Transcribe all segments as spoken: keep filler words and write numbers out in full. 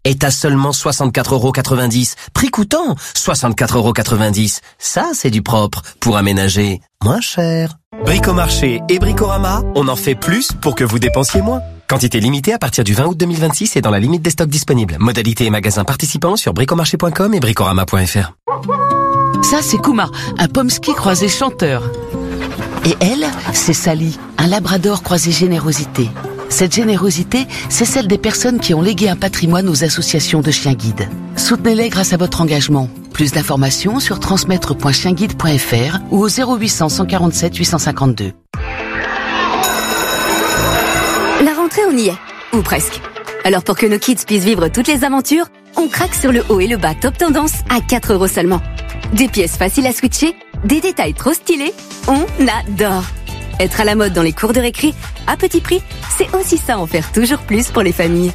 est à seulement soixante-quatre euros quatre-vingt-dix. Prix coûtant, soixante-quatre euros quatre-vingt-dix. Ça, c'est du propre pour aménager moins cher. Bricomarché et Bricorama, on en fait plus pour que vous dépensiez moins. Quantité limitée à partir du vingt août deux mille vingt-six et dans la limite des stocks disponibles. Modalité et magasins participants sur bricomarché point com et bricorama point f r. Ça, c'est Kuma, un pomsky croisé chanteur. Et elle, c'est Sally, un labrador croisé générosité. Cette générosité, c'est celle des personnes qui ont légué un patrimoine aux associations de chiens guides. Soutenez-les grâce à votre engagement. Plus d'informations sur transmettre point chien guide point f r ou au zéro huit cents, cent quarante-sept, huit cent cinquante-deux. La rentrée, on y est. Ou presque. Alors pour que nos kids puissent vivre toutes les aventures, on craque sur le haut et le bas top tendance à quatre euros seulement. Des pièces faciles à switcher, des détails trop stylés, on adore. Être à la mode dans les cours de récré, à petit prix, c'est aussi ça, en faire toujours plus pour les familles.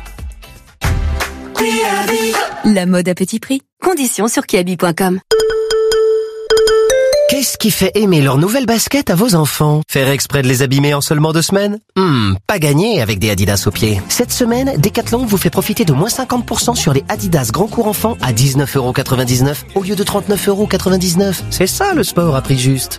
La mode à petit prix. Conditions sur kiabi point com. Qu'est-ce qui fait aimer leurs nouvelles baskets à vos enfants? Faire exprès de les abîmer en seulement deux semaines? Hmm, pas gagné avec des Adidas aux pieds. Cette semaine, Decathlon vous fait profiter de moins cinquante pour cent sur les Adidas Grand Cours Enfants à dix-neuf euros quatre-vingt-dix-neuf au lieu de trente-neuf euros quatre-vingt-dix-neuf. C'est ça le sport à prix juste.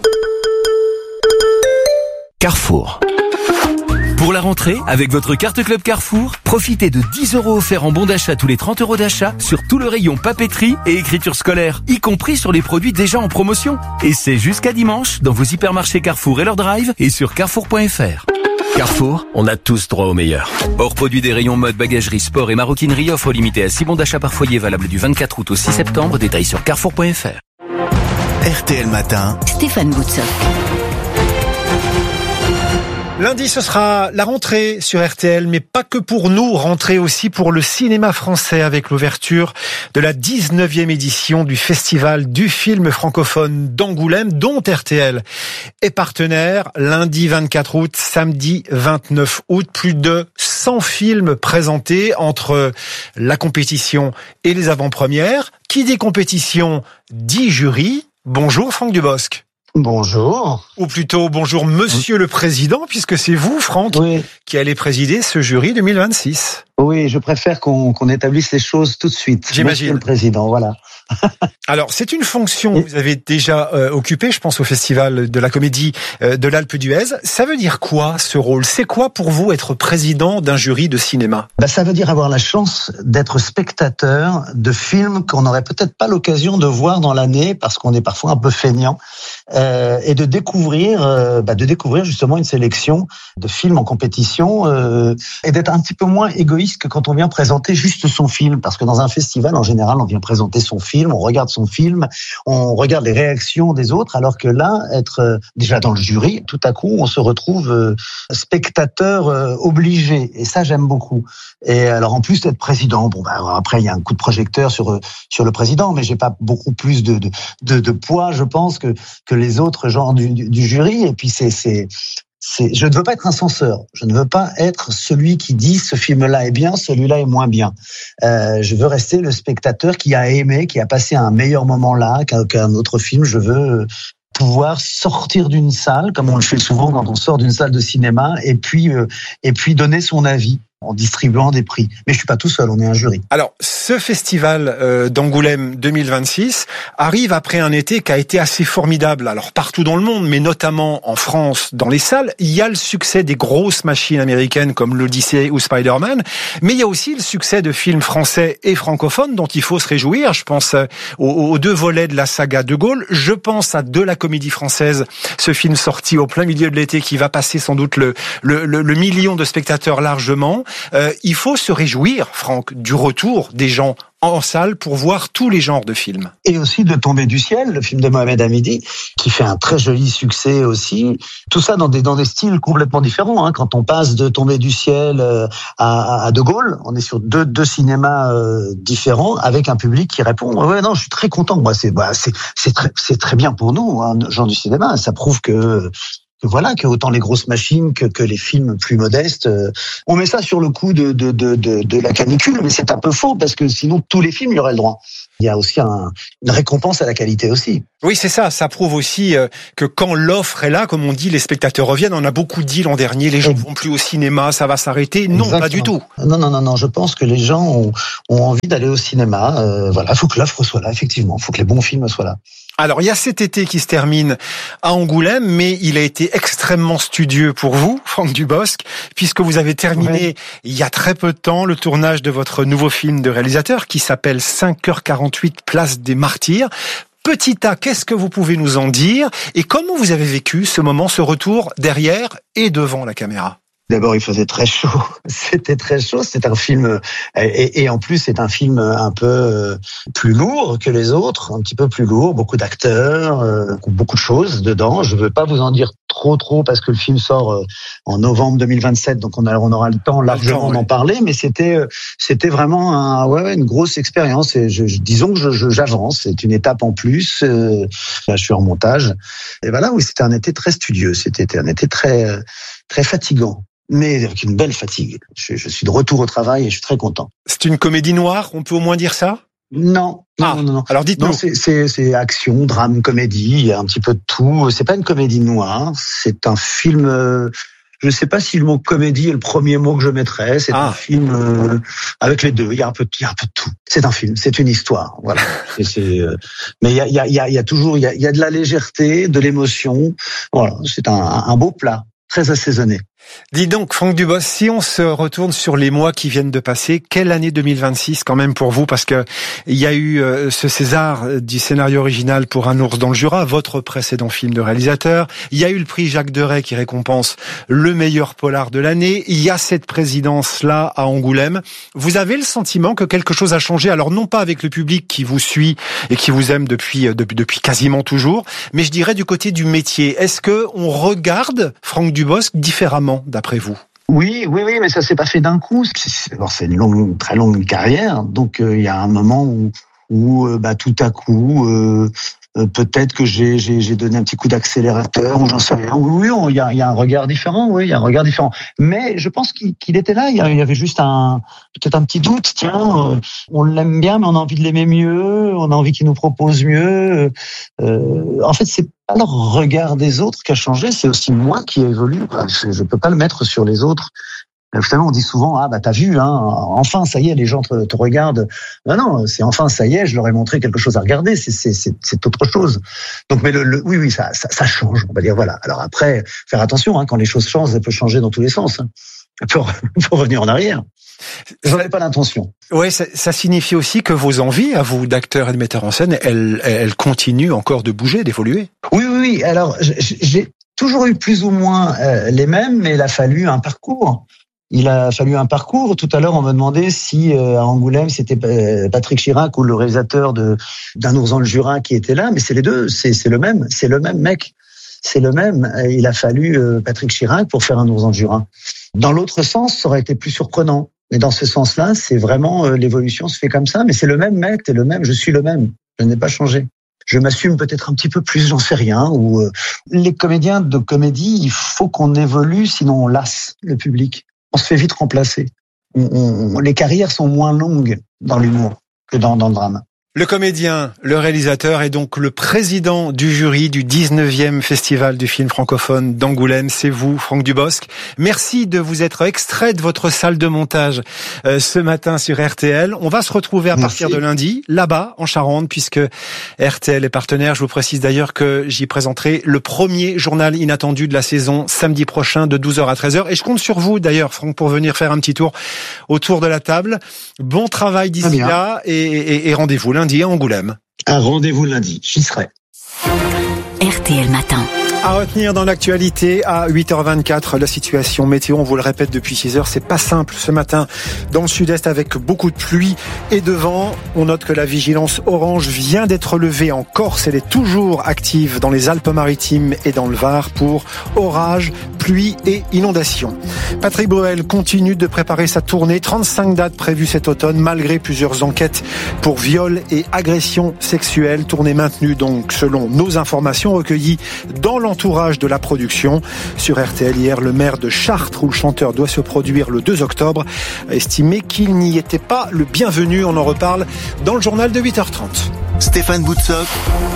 Carrefour. Pour la rentrée, avec votre carte Club Carrefour, profitez de dix euros offerts en bon d'achat tous les trente euros d'achat sur tout le rayon papeterie et écriture scolaire, y compris sur les produits déjà en promotion. Et c'est jusqu'à dimanche dans vos hypermarchés Carrefour et leur drive et sur carrefour point f r. Carrefour, on a tous droit au meilleur. Hors produit des rayons mode, bagagerie, sport et maroquinerie, offre limitée à six bons d'achat par foyer valable du vingt-quatre août au six septembre. Détails sur carrefour point f r. R T L Matin. Stéphane Boutsoff. Lundi, ce sera la rentrée sur R T L, mais pas que pour nous, rentrée aussi pour le cinéma français avec l'ouverture de la dix-neuvième édition du Festival du film francophone d'Angoulême, dont R T L est partenaire. Lundi vingt-quatre août, samedi vingt-neuf août, plus de cent films présentés entre la compétition et les avant-premières. Qui dit compétition, dit jury. Bonjour Franck Dubosc. Bonjour. Ou plutôt, bonjour Monsieur le Président, puisque c'est vous, Franck, oui. qui allez présider ce jury deux mille vingt-six. Oui, je préfère qu'on, qu'on établisse les choses tout de suite. J'imagine. Monsieur le Président, voilà. Alors, c'est une fonction que vous avez déjà euh, occupée, je pense au Festival de la Comédie euh, de l'Alpe d'Huez. Ça veut dire quoi, ce rôle? C'est quoi pour vous être président d'un jury de cinéma? Bah, ça veut dire avoir la chance d'être spectateur de films qu'on n'aurait peut-être pas l'occasion de voir dans l'année, parce qu'on est parfois un peu feignant, euh, et de découvrir, euh, bah, de découvrir justement une sélection de films en compétition, euh, et d'être un petit peu moins égoïste que quand on vient présenter juste son film, parce que dans un festival, en général, on vient présenter son film, on regarde son film, on regarde les réactions des autres, alors que là, être euh, déjà dans le jury, tout à coup, on se retrouve euh, spectateur euh, obligé, et ça, j'aime beaucoup. Et alors, en plus d'être président, bon, bah, après, il y a un coup de projecteur sur sur le président, mais j'ai pas beaucoup plus de de, de, de poids, je pense, que que les autres genres du, du, du jury. Et puis, c'est c'est C'est, je ne veux pas être un censeur. Je ne veux pas être celui qui dit ce film-là est bien, celui-là est moins bien. Euh, je veux rester le spectateur qui a aimé, qui a passé un meilleur moment là qu'un, qu'un autre film. Je veux pouvoir sortir d'une salle, comme on le fait souvent quand on sort d'une salle de cinéma, et puis euh, et puis donner son avis en distribuant des prix. Mais je suis pas tout seul, on est un jury. Alors, ce festival euh, d'Angoulême deux mille vingt-six arrive après un été qui a été assez formidable. Alors, partout dans le monde, mais notamment en France, dans les salles, il y a le succès des grosses machines américaines comme l'Odyssée ou Spider-Man, mais il y a aussi le succès de films français et francophones dont il faut se réjouir. Je pense aux, aux deux volets de la saga De Gaulle. Je pense à De la Comédie Française, ce film sorti au plein milieu de l'été qui va passer sans doute le, le, le, le million de spectateurs largement. Euh, il faut se réjouir, Franck, du retour des gens en salle pour voir tous les genres de films. Et aussi de Tomber du ciel, le film de Mohamed Hamidi, qui fait un très joli succès aussi. Tout ça dans des, dans des styles complètement différents. Hein. Quand on passe de Tomber du ciel à, à De Gaulle, on est sur deux, deux cinémas euh, différents, avec un public qui répond « Ouais, non, je suis très content. » Moi, c'est, bah, c'est, c'est, très, c'est très bien pour nous, hein, gens du cinéma. Ça prouve que... que voilà, que autant les grosses machines que, que les films plus modestes. Euh, on met ça sur le coup de, de, de, de, de la canicule, mais c'est un peu faux parce que sinon tous les films y auraient le droit. Il y a aussi un, une récompense à la qualité aussi. Oui, c'est ça. Ça prouve aussi euh, que quand l'offre est là, comme on dit, les spectateurs reviennent. On a beaucoup dit l'an dernier, les gens ne vont plus au cinéma, ça va s'arrêter. Non, Exactement. Pas du tout. Non, non, non, non. Je pense que les gens ont, ont envie d'aller au cinéma. Euh, voilà, il faut que l'offre soit là, effectivement. Il faut que les bons films soient là. Alors, il y a cet été qui se termine à Angoulême, mais il a été extrêmement studieux pour vous, Franck Dubosc, puisque vous avez terminé oui. il y a très peu de temps le tournage de votre nouveau film de réalisateur qui s'appelle cinq heures quarante-huit, Place des Martyrs. Petit A, qu'est-ce que vous pouvez nous en dire et comment vous avez vécu ce moment, ce retour derrière et devant la caméra ? D'abord, il faisait très chaud. C'était très chaud. C'est un film, et, et en plus, c'est un film un peu plus lourd que les autres, un petit peu plus lourd, beaucoup d'acteurs, euh, beaucoup de choses dedans. Je ne veux pas vous en dire trop, trop, parce que le film sort en novembre deux mille vingt-sept, donc on, a, on aura le temps largement d'en parler. Mais c'était, c'était vraiment un, ouais, une grosse expérience. Et je, je, disons que je, je, j'avance. C'est une étape en plus. Euh, là, je suis en montage. Et voilà, oui, c'était un été très studieux. C'était un été très, très fatigant. Mais avec une belle fatigue. Je, je suis de retour au travail et je suis très content. C'est une comédie noire, on peut au moins dire ça ? Non, ah, non, non, non. Alors dites-nous. Non, c'est, c'est, c'est action, drame, comédie, il y a un petit peu de tout. C'est pas une comédie noire, c'est un film... Euh, je sais pas si le mot comédie est le premier mot que je mettrais. C'est ah. un film euh, avec les deux. Il y a un peu, il y a un peu de tout. C'est un film, c'est une histoire. Voilà. Et c'est, euh, mais il y a, il y a, il y a, il y a toujours, il y a, il y a de la légèreté, de l'émotion. Voilà, c'est un, un beau plat, très assaisonné. Dis donc, Franck Dubosc, si on se retourne sur les mois qui viennent de passer, quelle année deux mille vingt-six quand même pour vous ? Parce que il y a eu euh, ce César du scénario original pour Un ours dans le Jura, votre précédent film de réalisateur. Il y a eu le prix Jacques Deray qui récompense le meilleur polar de l'année. Il y a cette présidence-là à Angoulême. Vous avez le sentiment que quelque chose a changé ? Alors non pas avec le public qui vous suit et qui vous aime depuis depuis, depuis quasiment toujours, mais je dirais du côté du métier. Est-ce que on regarde Franck Dubosc différemment ? D'après vous ? Oui, oui, oui, mais ça s'est pas fait d'un coup. C'est, alors c'est une longue, très longue carrière, donc il euh, y a un moment où, où euh, bah tout à coup, euh, euh, peut-être que j'ai, j'ai, j'ai donné un petit coup d'accélérateur, ou j'en sais rien. Oui, oui, il y a, il y a un regard différent. Oui, il y a un regard différent. Mais je pense qu'il, qu'il était là. Il y avait juste un, peut-être un petit doute. Tiens, euh, on l'aime bien, mais on a envie de l'aimer mieux. On a envie qu'il nous propose mieux. Euh, en fait, c'est pas le regard des autres qui a changé, c'est aussi moi qui ai évolué. Je, je peux pas le mettre sur les autres. Vous savez, on dit souvent, ah bah t'as vu, hein, enfin ça y est, les gens te, te regardent. Non, non, c'est enfin ça y est, je leur ai montré quelque chose à regarder. C'est c'est c'est, c'est autre chose. Donc, mais le, le oui oui ça, ça ça change. On va dire voilà. Alors après, faire attention, hein, quand les choses changent, ça peut changer dans tous les sens. Hein. Pour, pour revenir en arrière. J'en avais pas l'intention. Oui, ça, ça signifie aussi que vos envies, à vous d'acteurs et de metteurs en scène, elles, elles continuent encore de bouger, d'évoluer. Oui, oui, oui. Alors, j'ai toujours eu plus ou moins euh, les mêmes, mais il a fallu un parcours. Il a fallu un parcours. Tout à l'heure, on me demandait si euh, à Angoulême, c'était Patrick Chirac ou le réalisateur de d'Un ours dans le Jura qui était là. Mais c'est les deux. C'est, c'est le même. C'est le même mec. C'est le même. Il a fallu euh, Patrick Chirac pour faire Un ours dans le Jura. Dans l'autre sens, ça aurait été plus surprenant. Mais dans ce sens-là, c'est vraiment euh, l'évolution se fait comme ça. Mais c'est le même mec, t'es le même. Je suis le même. Je n'ai pas changé. Je m'assume peut-être un petit peu plus, j'en sais rien. Ou euh, les comédiens de comédie, il faut qu'on évolue, sinon on lasse le public. On se fait vite remplacer. On, on, les carrières sont moins longues dans l'humour que dans, dans le drame. Le comédien, le réalisateur est donc le président du jury du dix-neuvième Festival du film francophone d'Angoulême. C'est vous, Franck Dubosc. Merci de vous être extrait de votre salle de montage euh, ce matin sur R T L. On va se retrouver à Merci. partir de lundi, là-bas, en Charente, puisque R T L est partenaire. Je vous précise d'ailleurs que j'y présenterai le premier journal inattendu de la saison samedi prochain de douze heures à treize heures. Et je compte sur vous, d'ailleurs, Franck, pour venir faire un petit tour autour de la table. Bon travail d'ici là et, et, et rendez-vous lundi. Lundi à Angoulême. Un rendez-vous lundi, j'y serai. R T L Matin. À retenir dans l'actualité, à huit heures vingt-quatre, la situation météo, on vous le répète depuis six heures, c'est pas simple ce matin dans le sud-est avec beaucoup de pluie et de vent. On note que la vigilance orange vient d'être levée en Corse, elle est toujours active dans les Alpes-Maritimes et dans le Var pour orage, pluie et inondations. Patrick Bruel continue de préparer sa tournée, trente-cinq dates prévues cet automne malgré plusieurs enquêtes pour viol et agression sexuelle. Tournée maintenue donc selon nos informations recueillies dans l'ensemble l'entourage de la production. Sur R T L hier, le maire de Chartres, où le chanteur doit se produire le deux octobre, a estimé qu'il n'y était pas le bienvenu. On en reparle dans le journal de huit heures trente. Stéphane Boutsock.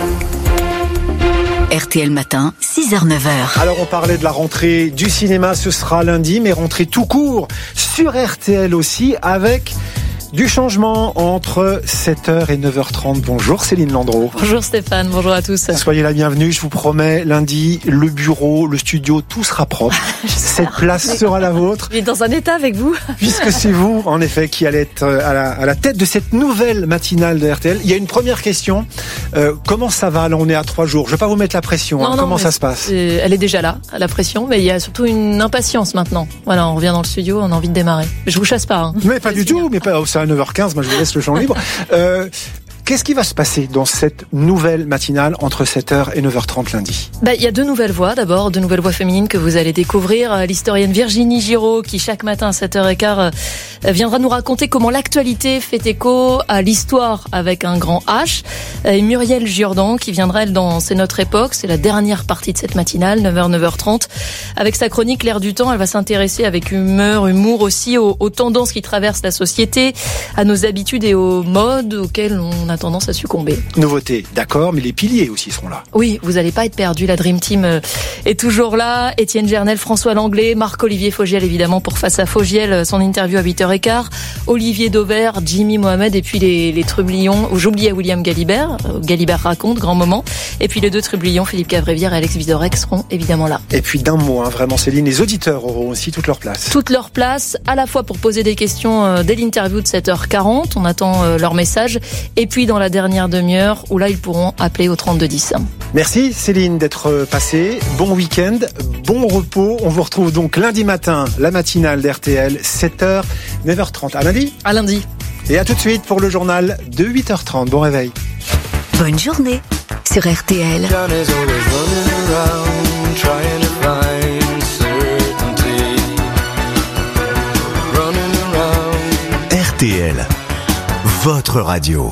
R T L Matin, six heures neuf heures. Alors on parlait de la rentrée du cinéma, ce sera lundi, mais rentrée tout court sur R T L aussi, avec du changement entre sept heures et neuf heures trente. Bonjour Céline Landreau. Bonjour Stéphane, bonjour à tous. Soyez la bienvenue, je vous promets, lundi, le bureau, le studio, tout sera propre. Cette place sera la vôtre. Je vais dans un état avec vous. Puisque c'est vous, en effet, qui allez être à la, à la tête de cette nouvelle matinale de R T L. Il y a une première question. Euh, comment ça va? Là, on est à trois jours. Je vais pas vous mettre la pression. Non, hein. non, comment ça se passe? Elle est déjà là, la pression, mais il y a surtout une impatience maintenant. Voilà, on revient dans le studio, on a envie de démarrer. Je vous chasse pas. Hein. Mais pas du tout, mais pas, c'est à neuf heures quinze, moi je vous laisse le champ libre. Euh, Qu'est-ce qui va se passer dans cette nouvelle matinale entre sept heures et neuf heures trente lundi? Bah, il y a deux nouvelles voix. D'abord, deux nouvelles voix féminines que vous allez découvrir. L'historienne Virginie Giraud, qui chaque matin à sept heures quinze viendra nous raconter comment l'actualité fait écho à l'histoire avec un grand H. Et Muriel Jourdan, qui viendra, elle, dans C'est notre époque. C'est la dernière partie de cette matinale, neuf heures, neuf heures trente. Avec sa chronique L'air du temps, elle va s'intéresser avec humeur, humour aussi aux, aux tendances qui traversent la société, à nos habitudes et aux modes auxquels on a tendance à succomber. Nouveauté, d'accord, mais les piliers aussi seront là. Oui, vous n'allez pas être perdu. La Dream Team est toujours là. Étienne Gernel, François Langlais, Marc-Olivier Fogiel, évidemment, pour Face à Fogiel, son interview à huit heures quinze. Olivier Dauvert, Jimmy Mohamed, et puis les, les trublions. J'oubliais William Galibert. Galibert raconte, grand moment. Et puis les deux trublions, Philippe Cavrivière et Alex Vizorek, seront évidemment là. Et puis d'un mot, hein, vraiment Céline, les auditeurs auront aussi toute leur place. Toute leur place, à la fois pour poser des questions euh, dès l'interview de sept heures quarante. On attend euh, leur message. Et puis dans la dernière demi-heure, où là, ils pourront appeler au trente-deux dix. Merci Céline d'être passée. Bon week-end, bon repos. On vous retrouve donc lundi matin, la matinale d'R T L, sept heures, neuf heures trente. À lundi. À lundi. Et à tout de suite pour le journal de huit heures trente. Bon réveil. Bonne journée sur R T L. R T L, votre radio.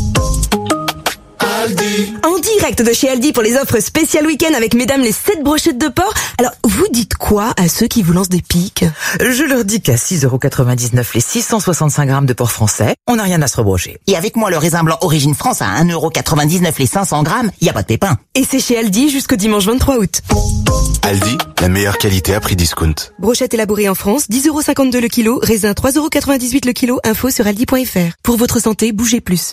En direct de chez Aldi pour les offres spéciales week-end avec mesdames les sept brochettes de porc. Alors, vous dites quoi à ceux qui vous lancent des piques? Je leur dis qu'à six euros quatre-vingt-dix-neuf les six cent soixante-cinq grammes de porc français, on n'a rien à se rebrocher. Et avec moi, le raisin blanc Origine France à un euro quatre-vingt-dix-neuf les cinq cents grammes, y a pas de pépin. Et c'est chez Aldi jusqu'au dimanche vingt-trois août. Aldi, la meilleure qualité à prix discount. Brochette élaborée en France, dix euros cinquante-deux le kilo, raisin trois euros quatre-vingt-dix-huit le kilo, info sur aldi point f r. Pour votre santé, bougez plus.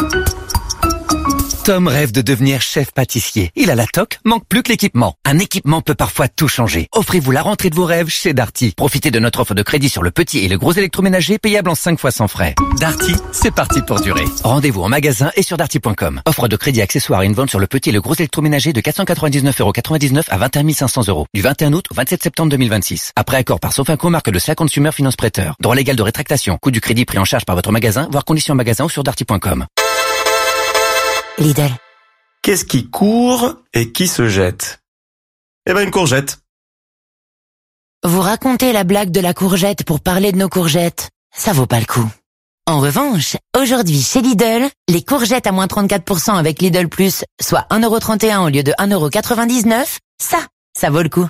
Tom rêve de devenir chef pâtissier. Il a la toque, manque plus que l'équipement. Un équipement peut parfois tout changer. Offrez-vous la rentrée de vos rêves chez Darty. Profitez de notre offre de crédit sur le petit et le gros électroménager payable en cinq fois sans frais. Darty, c'est parti pour durer. Rendez-vous en magasin et sur darty point com. Offre de crédit accessoire et une vente sur le petit et le gros électroménager de quatre cent quatre-vingt-dix-neuf euros quatre-vingt-dix-neuf à vingt et un mille cinq cents euros. Du vingt et un août au vingt-sept septembre deux mille vingt-six. Après accord par Sofinco, marque de Slack Consumer Finance Prêteur. Droit légal de rétractation. Coût du crédit pris en charge par votre magasin, voire conditions en magasin ou sur darty point com. Lidl. Qu'est-ce qui court et qui se jette? Eh ben une courgette. Vous racontez la blague de la courgette pour parler de nos courgettes. Ça vaut pas le coup. En revanche, aujourd'hui chez Lidl, les courgettes à moins trente-quatre pour cent avec Lidl Plus, soit un euro trente et un au lieu de un euro quatre-vingt-dix-neuf, ça, ça vaut le coup.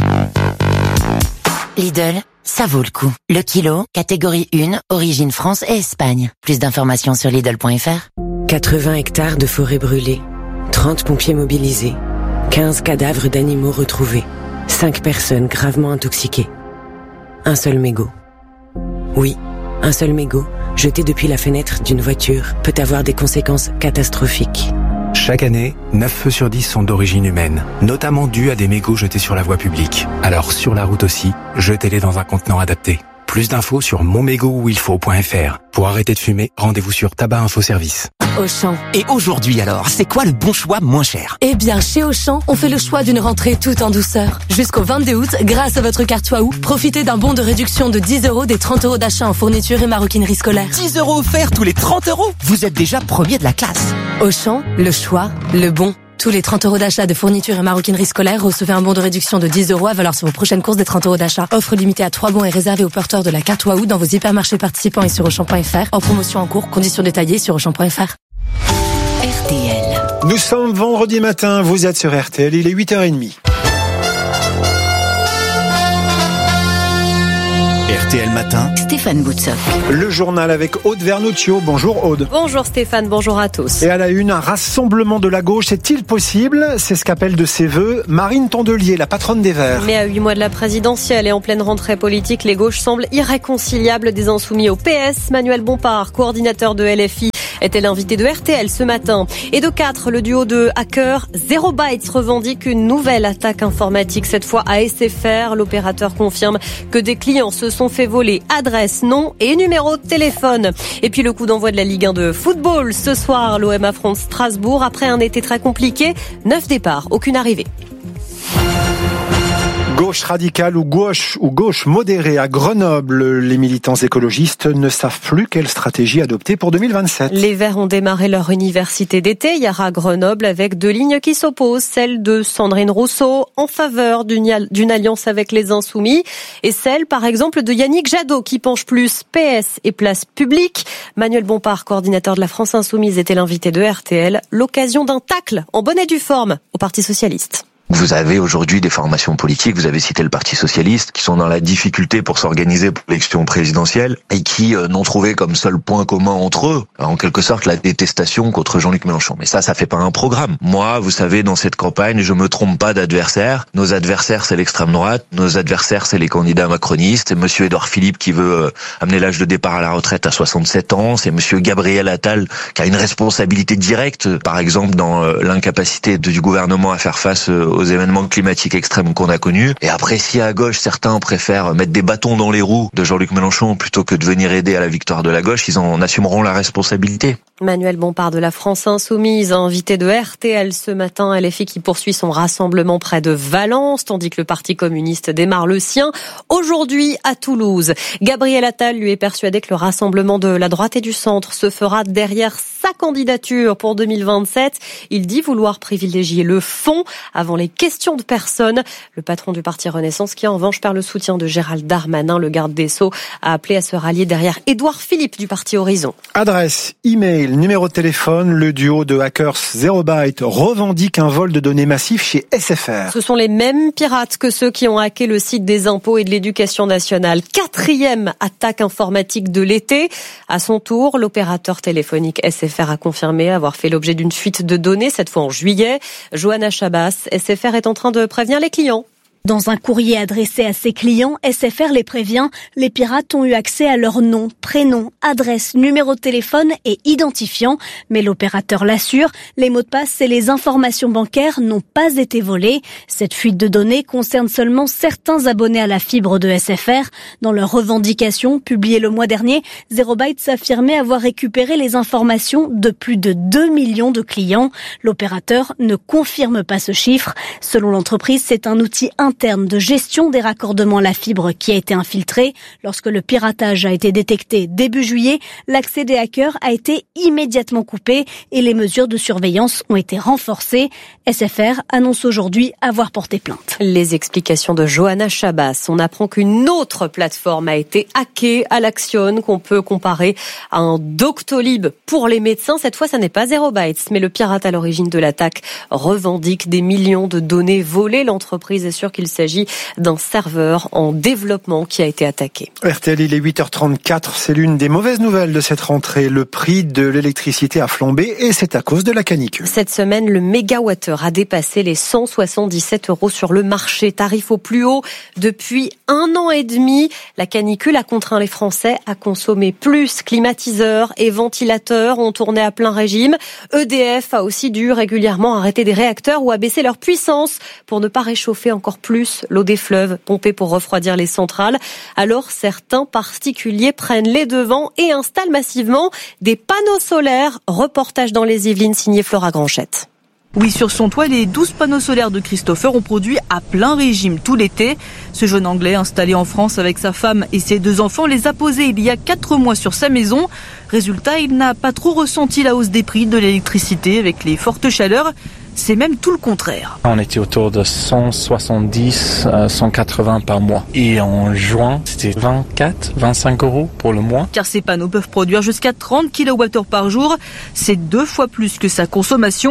Lidl, ça vaut le coup. Le kilo, catégorie un, origine France et Espagne. Plus d'informations sur lidl point f r. quatre-vingts hectares de forêt brûlée. trente pompiers mobilisés, quinze cadavres d'animaux retrouvés, cinq personnes gravement intoxiquées. Un seul mégot. Oui, un seul mégot, jeté depuis la fenêtre d'une voiture, peut avoir des conséquences catastrophiques. Chaque année, neuf feux sur dix sont d'origine humaine, notamment dus à des mégots jetés sur la voie publique. Alors sur la route aussi, jetez-les dans un contenant adapté. Plus d'infos sur mon mégot où il faut point f r. Pour arrêter de fumer, rendez-vous sur Tabac Info Service. Auchan. Et aujourd'hui alors, c'est quoi le bon choix moins cher? Eh bien, chez Auchan, on fait le choix d'une rentrée toute en douceur. Jusqu'au vingt-deux août, grâce à votre carte Waouh, profitez d'un bon de réduction de dix euros des trente euros d'achat en fourniture et maroquinerie scolaire. dix euros offerts tous les trente euros? Vous êtes déjà premier de la classe. Auchan, le choix, le bon. Tous les trente euros d'achat de fourniture et maroquinerie scolaire, recevez un bon de réduction de dix euros à valeur sur vos prochaines courses des trente euros d'achat. Offre limitée à trois bons et réservée aux porteurs de la carte Waouh dans vos hypermarchés participants et sur Auchan point f r. En promotion en cours, conditions détaillées sur Auchan point f r. R T L. Nous sommes vendredi matin, vous êtes sur R T L, il est huit heures trente. R T L Matin, Stéphane Boutsock. Le journal avec Aude Vernuccio. Bonjour Aude. Bonjour Stéphane, bonjour à tous. Et à la une, un rassemblement de la gauche, est-il possible? C'est ce qu'appelle de ses voeux Marine Tondelier, la patronne des Verts. Mais à huit mois de la présidentielle et en pleine rentrée politique, les gauches semblent irréconciliables des insoumis au P S. Manuel Bompard, coordinateur de L F I, était l'invité de R T L ce matin. Et de quatre, le duo de hackers Zero Bytes revendique une nouvelle attaque informatique, cette fois à S F R. L'opérateur confirme que des clients se sont fait voler adresse, nom et numéro de téléphone. Et puis le coup d'envoi de la Ligue un de football. Ce soir, l'O M affronte Strasbourg. Après un été très compliqué, neuf départs, aucune arrivée. Gauche radicale ou gauche ou gauche modérée à Grenoble, les militants écologistes ne savent plus quelle stratégie adopter pour deux mille vingt-sept. Les Verts ont démarré leur université d'été hier à Grenoble avec deux lignes qui s'opposent, celle de Sandrine Rousseau en faveur d'une, d'une alliance avec les Insoumis et celle par exemple de Yannick Jadot qui penche plus P S et place publique. Manuel Bompard, coordinateur de la France Insoumise, était l'invité de R T L, l'occasion d'un tacle en bonne et due forme au Parti Socialiste. Vous avez aujourd'hui des formations politiques, vous avez cité le Parti Socialiste, qui sont dans la difficulté pour s'organiser pour l'élection présidentielle et qui euh, n'ont trouvé comme seul point commun entre eux, en quelque sorte, la détestation contre Jean-Luc Mélenchon. Mais ça, ça fait pas un programme. Moi, vous savez, dans cette campagne, je me trompe pas d'adversaire. Nos adversaires, c'est l'extrême droite. Nos adversaires, c'est les candidats macronistes. C'est monsieur Édouard Philippe qui veut euh, amener l'âge de départ à la retraite à soixante-sept ans. C'est monsieur Gabriel Attal qui a une responsabilité directe, par exemple, dans euh, l'incapacité du gouvernement à faire face euh, aux événements climatiques extrêmes qu'on a connus. Et après, si à gauche, certains préfèrent mettre des bâtons dans les roues de Jean-Luc Mélenchon plutôt que de venir aider à la victoire de la gauche, ils en assumeront la responsabilité. Manuel Bompard de la France Insoumise, invité de R T L ce matin, L F I qui poursuit son rassemblement près de Valence, tandis que le Parti communiste démarre le sien aujourd'hui à Toulouse. Gabriel Attal lui est persuadé que le rassemblement de la droite et du centre se fera derrière sa candidature pour deux mille vingt-sept. Il dit vouloir privilégier le fond avant les questions de personnes. Le patron du Parti Renaissance, qui en revanche perd le soutien de Gérald Darmanin, le garde des Sceaux, a appelé à se rallier derrière Édouard Philippe du Parti Horizon. Adresse, email, numéro de téléphone, le duo de hackers Zero Byte revendique un vol de données massif chez S F R. Ce sont les mêmes pirates que ceux qui ont hacké le site des impôts et de l'éducation nationale. Quatrième attaque informatique de l'été. À son tour, l'opérateur téléphonique S F R a confirmé avoir fait l'objet d'une fuite de données, cette fois en juillet. Johanna Chabas, S F R est en train de prévenir les clients. Dans un courrier adressé à ses clients, S F R les prévient, les pirates ont eu accès à leur nom, prénom, adresse, numéro de téléphone et identifiant. Mais l'opérateur l'assure, les mots de passe et les informations bancaires n'ont pas été volés. Cette fuite de données concerne seulement certains abonnés à la fibre de S F R. Dans leur revendication, publiée le mois dernier, Zero Bytes affirmait avoir récupéré les informations de plus de deux millions de clients. L'opérateur ne confirme pas ce chiffre. Selon l'entreprise, c'est un outil interne de gestion des raccordements à la fibre qui a été infiltré. Lorsque le piratage a été détecté début juillet, l'accès des hackers a été immédiatement coupé et les mesures de surveillance ont été renforcées. S F R annonce aujourd'hui avoir porté plainte. Les explications de Johanna Chabas. On apprend qu'une autre plateforme a été hackée à l'Axione, qu'on peut comparer à un Doctolib pour les médecins. Cette fois, ça n'est pas Zero Bytes, mais le pirate à l'origine de l'attaque revendique des millions de données volées. L'entreprise est sûre qu'il Il s'agit d'un serveur en développement qui a été attaqué. R T L, il est huit heures trente-quatre. C'est l'une des mauvaises nouvelles de cette rentrée. Le prix de l'électricité a flambé et c'est à cause de la canicule. Cette semaine, le mégawattheure a dépassé les cent soixante-dix-sept euros sur le marché. Tarif au plus haut depuis un an et demi. La canicule a contraint les Français à consommer plus. Climatiseurs et ventilateurs ont tourné à plein régime. E D F a aussi dû régulièrement arrêter des réacteurs ou abaisser leur puissance pour ne pas réchauffer encore plus l'eau des fleuves pompée pour refroidir les centrales. Alors certains particuliers prennent les devants et installent massivement des panneaux solaires. Reportage dans les Yvelines signé Flora Granchette. Oui, sur son toit, les douze panneaux solaires de Christopher ont produit à plein régime tout l'été. Ce jeune Anglais, installé en France avec sa femme et ses deux enfants, les a posés il y a quatre mois sur sa maison. Résultat, il n'a pas trop ressenti la hausse des prix de l'électricité avec les fortes chaleurs. C'est même tout le contraire. On était autour de cent soixante-dix, cent quatre-vingts par mois. Et en juin, c'était vingt-quatre, vingt-cinq euros pour le mois. Car ces panneaux peuvent produire jusqu'à trente kilowattheures par jour. C'est deux fois plus que sa consommation.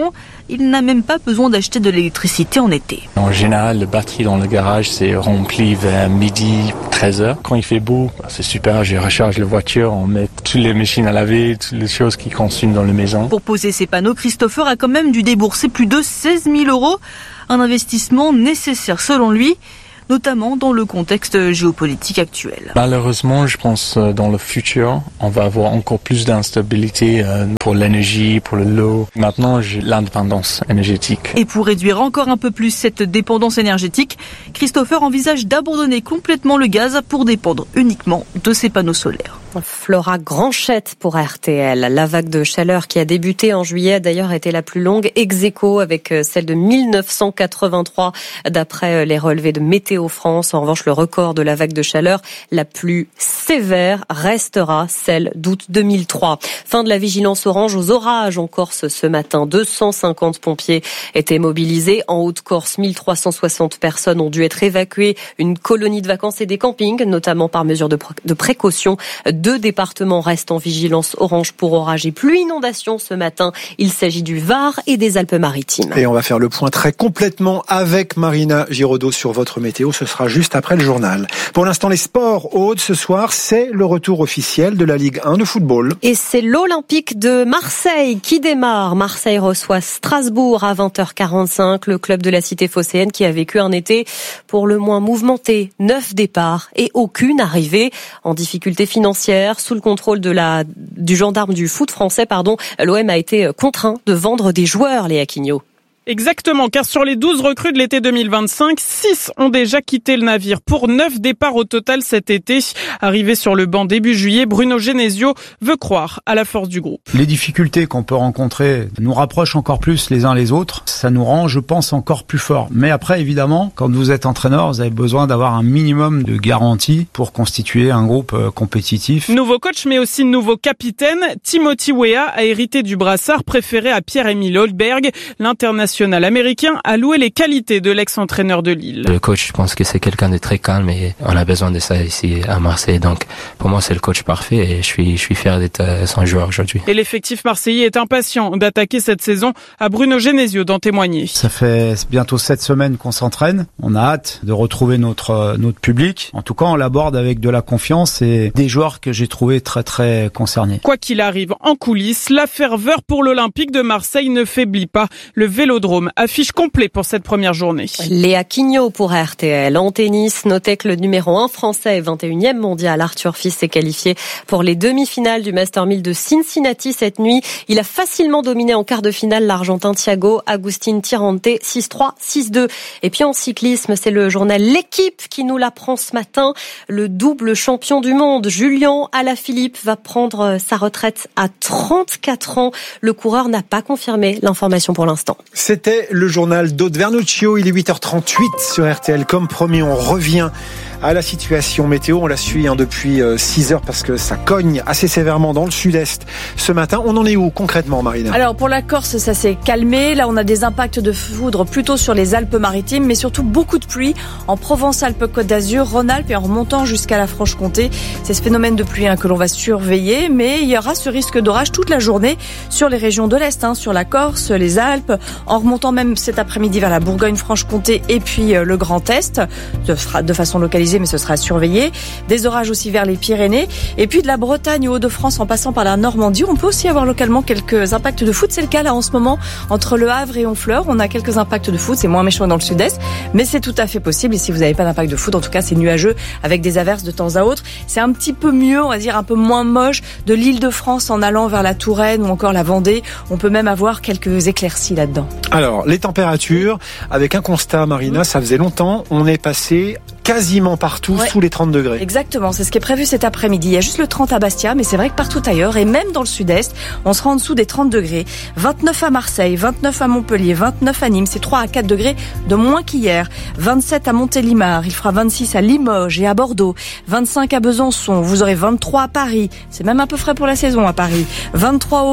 il n'a même pas besoin d'acheter de l'électricité en été. En général, la batterie dans le garage, c'est rempli vers midi, treize heures. Quand il fait beau, c'est super, je recharge la voiture, on met toutes les machines à laver, toutes les choses qui consomment dans la maison. Pour poser ces panneaux, Christopher a quand même dû débourser plus de seize mille euros. Un investissement nécessaire selon lui, notamment dans le contexte géopolitique actuel. Malheureusement, je pense dans le futur, on va avoir encore plus d'instabilité pour l'énergie, pour l'eau. Maintenant, j'ai l'indépendance énergétique. Et pour réduire encore un peu plus cette dépendance énergétique, Christopher envisage d'abandonner complètement le gaz pour dépendre uniquement de ses panneaux solaires. Flora Granchette pour R T L. La vague de chaleur qui a débuté en juillet a d'ailleurs été la plus longue ex aequo avec celle de mille neuf cent quatre-vingt-trois d'après les relevés de Météo France. En revanche, le record de la vague de chaleur la plus sévère restera celle d'août deux mille trois. Fin de la vigilance orange aux orages en Corse ce matin. deux cent cinquante pompiers étaient mobilisés. En Haute-Corse, mille trois cent soixante personnes ont dû être évacuées. Une colonie de vacances et des campings, notamment par mesure de, pr- de précaution. Deux départements restent en vigilance orange pour orage et pluie inondation ce matin. Il s'agit du Var et des Alpes-Maritimes. Et on va faire le point très complètement avec Marina Giraudot sur votre météo. Ce sera juste après le journal. Pour l'instant, les sports Aude ce soir, c'est le retour officiel de la Ligue un de football. Et c'est l'Olympique de Marseille qui démarre. Marseille reçoit Strasbourg à vingt heures quarante-cinq. Le club de la cité phocéenne qui a vécu un été pour le moins mouvementé. Neuf départs et aucune arrivée en difficulté financière. Sous le contrôle de la, du gendarme du foot français, pardon, l'O M a été contraint de vendre des joueurs, Léa Quignot. Exactement, car sur les douze recrues de l'été deux mille vingt-cinq, six ont déjà quitté le navire pour neuf départs au total cet été. Arrivé sur le banc début juillet, Bruno Genesio veut croire à la force du groupe. Les difficultés qu'on peut rencontrer nous rapprochent encore plus les uns les autres. Ça nous rend, je pense, encore plus forts. Mais après, évidemment, quand vous êtes entraîneur, vous avez besoin d'avoir un minimum de garanties pour constituer un groupe compétitif. Nouveau coach, mais aussi nouveau capitaine. Timothy Weah a hérité du brassard préféré à Pierre-Emile Holberg, l'international américain a loué les qualités de l'ex-entraîneur de Lille. Le coach, je pense que c'est quelqu'un de très calme et on a besoin de ça ici à Marseille. Donc, pour moi, c'est le coach parfait et je suis, je suis fier d'être son joueur aujourd'hui. Et l'effectif marseillais est impatient d'attaquer cette saison. À Bruno Genesio d'en témoigner. Ça fait bientôt sept semaines qu'on s'entraîne. On a hâte de retrouver notre, notre public. En tout cas, on l'aborde avec de la confiance et des joueurs que j'ai trouvés très, très concernés. Quoi qu'il arrive en coulisses, la ferveur pour l'Olympique de Marseille ne faiblit pas. Le Vélodrome affiche complet pour cette première journée. Léa Quignot pour R T L. En tennis, notez que le numéro un français et vingt et unième mondial Arthur Fils s'est qualifié pour les demi-finales du Master mille de Cincinnati cette nuit. Il a facilement dominé en quart de finale l'Argentin Thiago Agustin Tirante six trois, six deux. Et puis en cyclisme, c'est le journal L'Équipe qui nous l'apprend ce matin. Le double champion du monde, Julian Alaphilippe, va prendre sa retraite à trente-quatre ans. Le coureur n'a pas confirmé l'information pour l'instant. C'était le journal d'Aude Vernuccio. Il est huit heures trente-huit sur R T L. Comme promis, on revient à la situation météo. On la suit hein, depuis six heures parce que ça cogne assez sévèrement dans le sud-est ce matin. On en est où concrètement, Marina ? Alors pour la Corse, ça s'est calmé. Là, on a des impacts de foudre plutôt sur les Alpes-Maritimes, mais surtout beaucoup de pluie en Provence-Alpes-Côte d'Azur, Rhône-Alpes et en remontant jusqu'à la Franche-Comté. C'est ce phénomène de pluie hein, que l'on va surveiller, mais il y aura ce risque d'orage toute la journée sur les régions de l'Est, hein, sur la Corse, les Alpes, en remontant même cet après-midi vers la Bourgogne-Franche-Comté et puis euh, le Grand Est, de, de façon localisée, mais ce sera surveillé. Des orages aussi vers les Pyrénées. Et puis de la Bretagne au Hauts-de-France en passant par la Normandie, on peut aussi avoir localement quelques impacts de foudre. C'est le cas là en ce moment entre Le Havre et Honfleur. On a quelques impacts de foudre. C'est moins méchant dans le sud-est, mais c'est tout à fait possible. Et si vous n'avez pas d'impact de foudre, en tout cas c'est nuageux avec des averses de temps à autre. C'est un petit peu mieux, on va dire un peu moins moche de l'Île-de-France en allant vers la Touraine ou encore la Vendée. On peut même avoir quelques éclaircies là-dedans. Alors, les températures, avec un constat, Marina, ça faisait longtemps, on est passé quasiment partout ouais. sous les trente degrés. Exactement, c'est ce qui est prévu cet après-midi. Il y a juste le trente à Bastia, mais c'est vrai que partout ailleurs, et même dans le sud-est, on sera en dessous des trente degrés. vingt-neuf à Marseille, vingt-neuf à Montpellier, vingt-neuf à Nîmes, c'est trois à quatre degrés de moins qu'hier. vingt-sept à Montélimar, il fera vingt-six à Limoges et à Bordeaux, vingt-cinq à Besançon, vous aurez vingt-trois à Paris, c'est même un peu frais pour la saison à Paris, vingt-trois au Mans,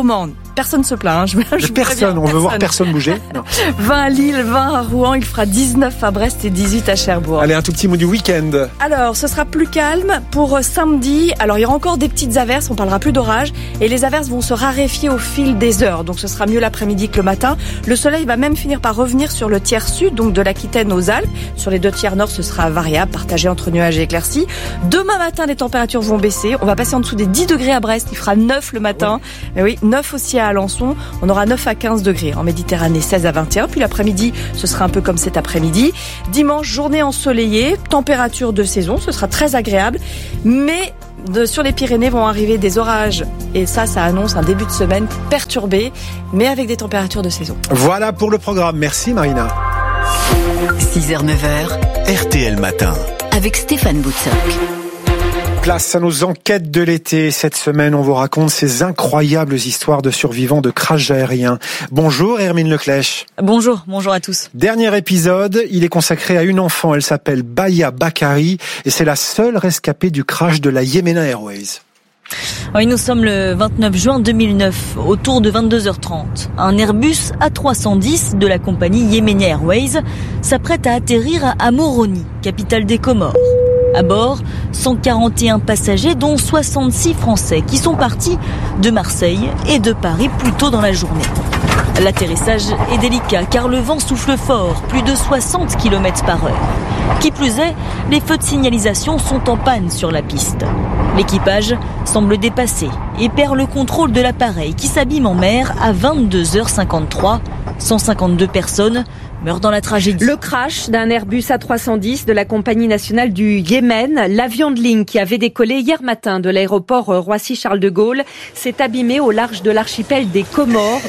personne se plaint. Hein. Je, je personne, on personne. veut voir personne bouger. Non. vingt à Lille, vingt à Rouen, il fera dix-neuf à Brest et dix-huit à Cherbourg. Allez, un tout petit mot du week-end. Alors, ce sera plus calme pour samedi. Alors, il y aura encore des petites averses, on parlera plus d'orage. Et les averses vont se raréfier au fil des heures. Donc, ce sera mieux l'après-midi que le matin. Le soleil va même finir par revenir sur le tiers sud, donc de l'Aquitaine aux Alpes. Sur les deux tiers nord, ce sera variable, partagé entre nuages et éclaircies. Demain matin, les températures vont baisser. On va passer en dessous des dix degrés à Brest. Il fera neuf le matin. Mais oui, neuf aussi à Alençon. On aura neuf à quinze degrés. En Méditerranée, seize à vingt et un. Puis l'après-midi, ce sera un peu comme cet après-midi. Dimanche, journée ensoleillée. Température de saison. Ce sera très agréable. Mais de, sur les Pyrénées vont arriver des orages. Et ça, ça annonce un début de semaine perturbé, mais avec des températures de saison. Voilà pour le programme. Merci Marina. six heures neuf heures. R T L Matin. Avec Stéphane Boutsock. Place à nos enquêtes de l'été. Cette semaine, on vous raconte ces incroyables histoires de survivants de crash aériens. Bonjour Hermine Leclèche. Bonjour, bonjour à tous. Dernier épisode, il est consacré à une enfant. Elle s'appelle Baya Bakari et c'est la seule rescapée du crash de la Yemena Airways. Oui, nous sommes le vingt-neuf juin deux mille neuf, autour de vingt-deux heures trente. Un Airbus A trois cent dix de la compagnie Yemena Airways s'apprête à atterrir à Moroni, capitale des Comores. À bord, cent quarante et un passagers, dont soixante-six Français, qui sont partis de Marseille et de Paris plus tôt dans la journée. L'atterrissage est délicat car le vent souffle fort, plus de soixante kilomètres par heure. Qui plus est, les feux de signalisation sont en panne sur la piste. L'équipage semble dépassé et perd le contrôle de l'appareil qui s'abîme en mer à vingt-deux heures cinquante-trois. cent cinquante-deux personnes meurent dans la tragédie. Le crash d'un Airbus A trois cent dix de la compagnie nationale du Yémen, l'avion de ligne qui avait décollé hier matin de l'aéroport Roissy-Charles de Gaulle, s'est abîmé au large de l'archipel des Comores.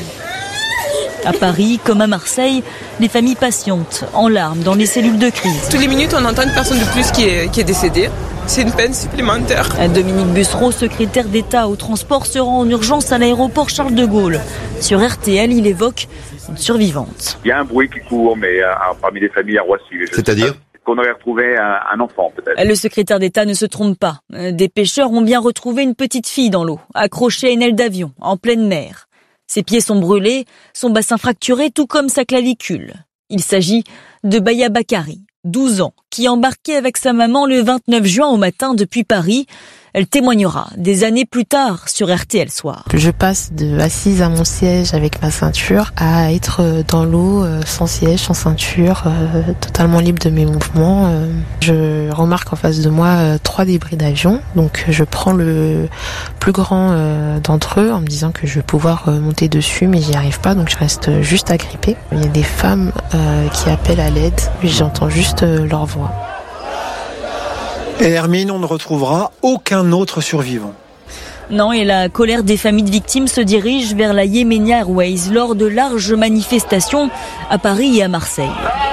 À Paris, comme à Marseille, les familles patientent, en larmes, dans les cellules de crise. Toutes les minutes, on entend une personne de plus qui est, qui est décédée. C'est une peine supplémentaire. Dominique Bussereau, secrétaire d'État au transport, se rend en urgence à l'aéroport Charles de Gaulle. Sur R T L, il évoque une survivante. Il y a un bruit qui court, mais euh, parmi les familles à Roissy. C'est-à-dire qu'on aurait retrouvé un, un enfant, peut-être. Le secrétaire d'État ne se trompe pas. Des pêcheurs ont bien retrouvé une petite fille dans l'eau, accrochée à une aile d'avion, en pleine mer. Ses pieds sont brûlés, son bassin fracturé, tout comme sa clavicule. Il s'agit de Baya Bakari, douze ans, qui embarquait avec sa maman le vingt-neuf juin au matin depuis Paris. Elle témoignera des années plus tard sur R T L Soir. Je passe de assise à mon siège avec ma ceinture à être dans l'eau sans siège, sans ceinture, euh, totalement libre de mes mouvements. Euh, je remarque en face de moi trois débris d'avion. Donc je prends le plus grand euh, d'entre eux en me disant que je vais pouvoir euh, monter dessus, mais j'y arrive pas. Donc je reste juste agrippée. Il y a des femmes euh, qui appellent à l'aide. J'entends juste euh, leur voix. Et Hermine, on ne retrouvera aucun autre survivant. Non, et la colère des familles de victimes se dirige vers la Yemena Airways lors de larges manifestations à Paris et à Marseille.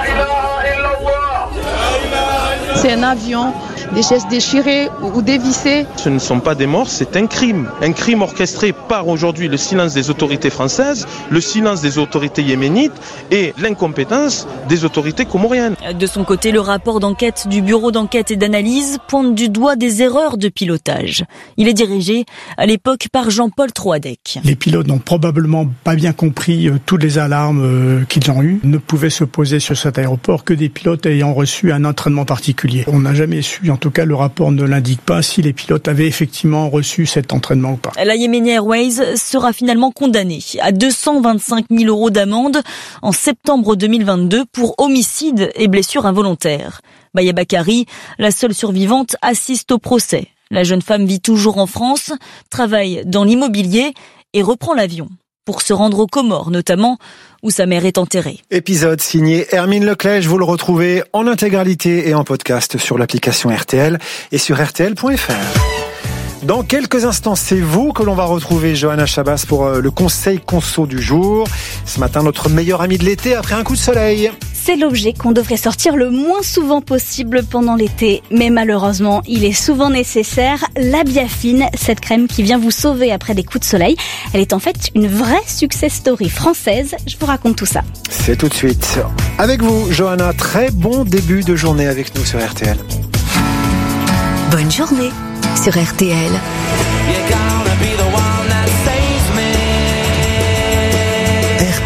C'est un avion, des chaises déchirées ou dévissées. Ce ne sont pas des morts, c'est un crime. Un crime orchestré par aujourd'hui le silence des autorités françaises, le silence des autorités yéménites et l'incompétence des autorités comoriennes. De son côté, le rapport d'enquête du Bureau d'enquête et d'analyse pointe du doigt des erreurs de pilotage. Il est dirigé à l'époque par Jean-Paul Troadec. Les pilotes n'ont probablement pas bien compris euh, toutes les alarmes euh, qu'ils ont eues. Ne pouvaient se poser sur cet aéroport que des pilotes ayant reçu un entraînement particulier. On n'a jamais su, en tout cas le rapport ne l'indique pas, si les pilotes avaient effectivement reçu cet entraînement ou pas. La Yemena Airways sera finalement condamnée à deux cent vingt-cinq mille euros d'amende en septembre deux mille vingt-deux pour homicide et blessure involontaire. Baya Bakari, la seule survivante, assiste au procès. La jeune femme vit toujours en France, travaille dans l'immobilier et reprend l'avion pour se rendre aux Comores notamment, où sa mère est enterrée. Épisode signé Hermine Leclèche, vous le retrouvez en intégralité et en podcast sur l'application R T L et sur R T L point F R. Dans quelques instants, c'est vous que l'on va retrouver, Johanna Chabas, pour le conseil conso du jour. Ce matin, notre meilleur ami de l'été après un coup de soleil. C'est l'objet qu'on devrait sortir le moins souvent possible pendant l'été. Mais malheureusement, il est souvent nécessaire. La Biafine, cette crème qui vient vous sauver après des coups de soleil. Elle est en fait une vraie success story française. Je vous raconte tout ça. C'est tout de suite. Avec vous, Johanna, très bon début de journée avec nous sur R T L. Bonne journée sur R T L.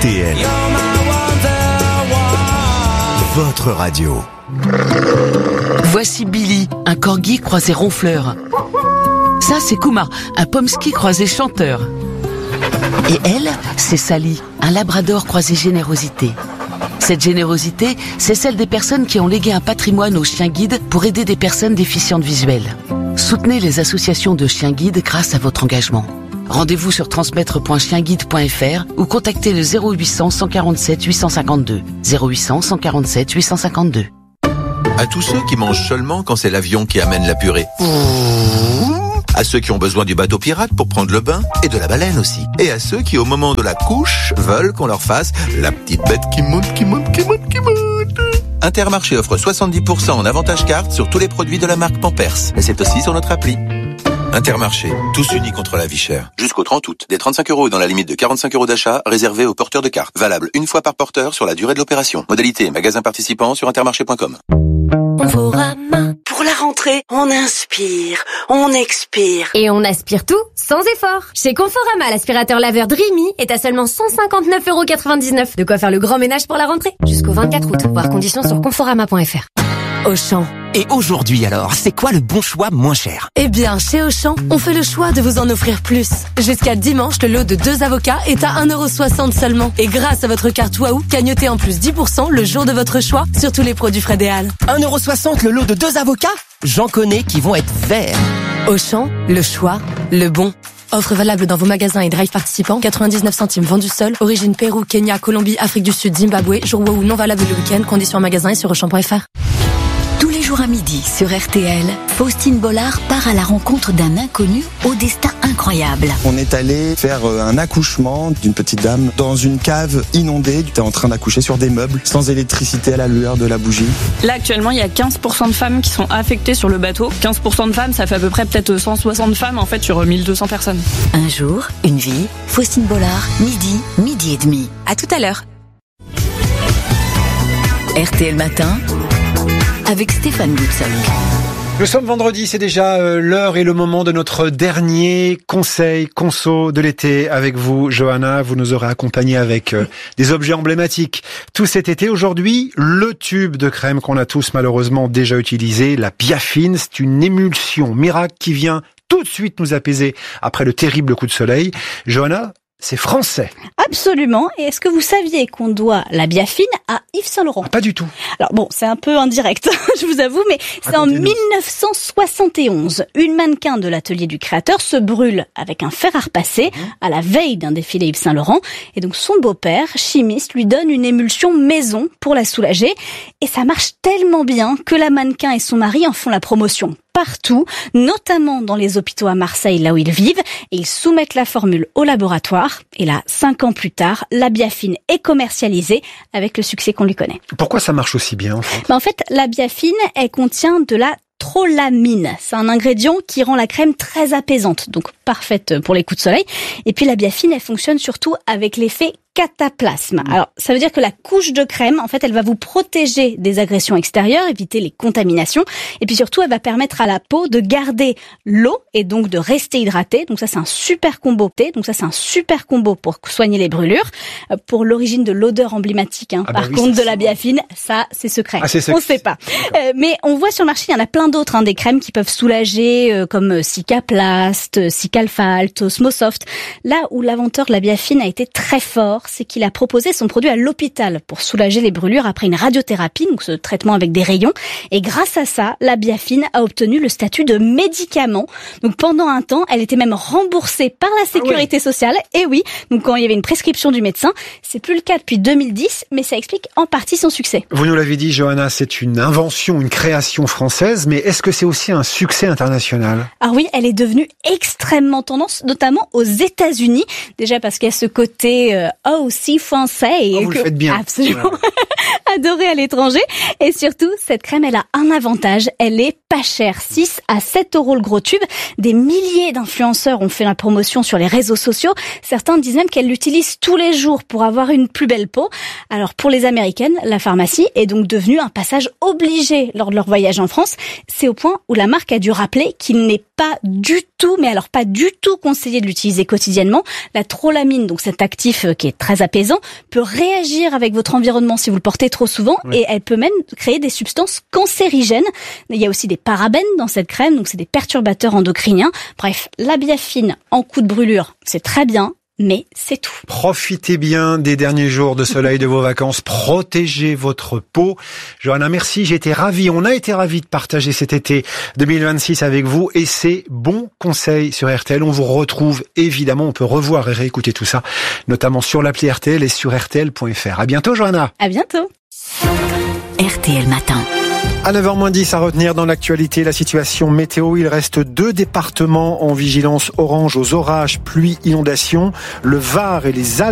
T L. Votre radio. Voici Billy, un corgi croisé ronfleur. Ça, c'est Kuma, un pomsky croisé chanteur. Et elle, c'est Sally, un labrador croisé générosité. Cette générosité, c'est celle des personnes qui ont légué un patrimoine aux chiens guides pour aider des personnes déficientes visuelles. Soutenez les associations de chiens guides grâce à votre engagement. Rendez-vous sur transmettre point chienguide point f r ou contactez le zéro huit cents, cent quarante-sept, huit cent cinquante-deux. zéro huit cents, cent quarante-sept, huit cent cinquante-deux. À tous ceux qui mangent seulement quand c'est l'avion qui amène la purée. À ceux qui ont besoin du bateau pirate pour prendre le bain et de la baleine aussi. Et à ceux qui, au moment de la couche, veulent qu'on leur fasse la petite bête qui monte, qui monte, qui monte, qui monte. Intermarché offre soixante-dix pour cent en avantage carte sur tous les produits de la marque Pampers. Mais c'est aussi sur notre appli. Intermarché, tous unis contre la vie chère. Jusqu'au trente août, des trente-cinq euros dans la limite de quarante-cinq euros d'achat réservés aux porteurs de cartes. Valable une fois par porteur sur la durée de l'opération. Modalité magasin participant sur intermarché point com. Conforama. Pour la rentrée, on inspire, on expire. Et on aspire tout sans effort. Chez Conforama, l'aspirateur laveur Dreamy est à seulement cent cinquante-neuf euros quatre-vingt-dix-neuf. De quoi faire le grand ménage pour la rentrée. Jusqu'au vingt-quatre août. Voir conditions sur conforama point f r. Auchan. Et aujourd'hui alors, c'est quoi le bon choix moins cher? Eh bien, chez Auchan, on fait le choix de vous en offrir plus. Jusqu'à dimanche, le lot de deux avocats est à un euro soixante seulement. Et grâce à votre carte Waouh, gagnotez en plus dix pour cent le jour de votre choix sur tous les produits Fred et Hall. un euro soixante le lot de deux avocats? J'en connais qui vont être verts. Auchan, le choix, le bon. Offre valable dans vos magasins et drive participants. quatre-vingt-dix-neuf centimes vendu seul. Origine Pérou, Kenya, Colombie, Afrique du Sud, Zimbabwe. Jour Waouh non valable le week-end. Conditions en magasin et sur auchan point f r. Tous les jours à midi sur R T L, Faustine Bollard part à la rencontre d'un inconnu au destin incroyable. On est allé faire un accouchement d'une petite dame dans une cave inondée. Tu es en train d'accoucher sur des meubles, sans électricité, à la lueur de la bougie. Là actuellement il y a quinze pour cent de femmes qui sont affectées sur le bateau. quinze pour cent de femmes, ça fait à peu près peut-être cent soixante femmes en fait sur mille deux cents personnes. Un jour, une vie, Faustine Bollard, midi, midi et demi. À tout à l'heure. R T L Matin avec Stéphane Goudson. Nous sommes vendredi, c'est déjà euh, l'heure et le moment de notre dernier conseil conso de l'été avec vous, Johanna. Vous nous aurez accompagnés avec euh, des objets emblématiques tout cet été. Aujourd'hui, le tube de crème qu'on a tous malheureusement déjà utilisé, la Biafine. C'est une émulsion miracle qui vient tout de suite nous apaiser après le terrible coup de soleil. Johanna, c'est français. Absolument. Et est-ce que vous saviez qu'on doit la Biafine à Yves Saint Laurent? Ah, pas du tout. Alors bon, c'est un peu indirect, je vous avoue, mais c'est en mille neuf cent soixante et onze. Une mannequin de l'atelier du créateur se brûle avec un fer à repasser à la veille d'un défilé Yves Saint Laurent. Et donc son beau-père, chimiste, lui donne une émulsion maison pour la soulager. Et ça marche tellement bien que la mannequin et son mari en font la promotion partout, notamment dans les hôpitaux à Marseille, là où ils vivent, et ils soumettent la formule au laboratoire. Et là, cinq ans plus tard, la Biafine est commercialisée avec le succès qu'on lui connaît. Pourquoi ça marche aussi bien en fait? Ben, en fait, la Biafine, elle contient de la trolamine. C'est un ingrédient qui rend la crème très apaisante, donc parfaite pour les coups de soleil. Et puis la Biafine, elle fonctionne surtout avec l'effet cataplasme. Alors, ça veut dire que la couche de crème, en fait, elle va vous protéger des agressions extérieures, éviter les contaminations, et puis surtout, elle va permettre à la peau de garder l'eau et donc de rester hydratée. Donc ça, c'est un super combo. Donc ça, c'est un super combo pour soigner les brûlures. Pour l'origine de l'odeur emblématique, hein, ah par bah oui, contre, de la Biafine, ça, c'est secret. Ah, c'est secret. On sait pas. Euh, mais on voit sur le marché, il y en a plein d'autres, hein, des crèmes qui peuvent soulager, euh, comme Cicaplast, Cicalfalt, Osmosoft. Là où l'inventeur de la Biafine a été très fort, c'est qu'il a proposé son produit à l'hôpital pour soulager les brûlures après une radiothérapie, donc ce traitement avec des rayons. Et grâce à ça, la Biafine a obtenu le statut de médicament. Donc pendant un temps, elle était même remboursée par la sécurité ah oui. sociale. Et oui, donc quand il y avait une prescription du médecin, c'est plus le cas depuis deux mille dix, mais ça explique en partie son succès. Vous nous l'avez dit, Johanna, c'est une invention, une création française, mais est-ce que c'est aussi un succès international? Ah oui, elle est devenue extrêmement tendance, notamment aux États-Unis. Déjà parce qu'il y a ce côté euh, aussi français et oh, vous que le faites bien. Absolument adoré à l'étranger. Et surtout, cette crème, elle a un avantage, elle est pas chère, six à sept euros le gros tube. Des milliers d'influenceurs ont fait la promotion sur les réseaux sociaux. Certains disent même qu'elles l'utilisent tous les jours pour avoir une plus belle peau. Alors pour les Américaines, la pharmacie est donc devenue un passage obligé lors de leur voyage en France. C'est au point où la marque a dû rappeler qu'il n'est pas du tout, mais alors pas du tout conseillé de l'utiliser quotidiennement. La trolamine, donc cet actif qui est très apaisant, peut réagir avec votre environnement si vous le portez trop souvent, oui. Et elle peut même créer des substances cancérigènes. Il y a aussi des parabènes dans cette crème, donc c'est des perturbateurs endocriniens. Bref, la biafine en coup de brûlure, c'est très bien. Mais c'est tout. Profitez bien des derniers jours de soleil de vos vacances. Protégez votre peau. Johanna, merci. J'ai été ravi. On a été ravis de partager cet été deux mille vingt-six avec vous et ces bons conseils sur R T L. On vous retrouve évidemment. On peut revoir et réécouter tout ça, notamment sur l'appli R T L et sur R T L point F R. À bientôt, Johanna. À bientôt. R T L Matin. À neuf heures moins dix, à retenir dans l'actualité, la situation météo. Il reste deux départements en vigilance orange aux orages, pluie, inondations. Le Var et les Alpes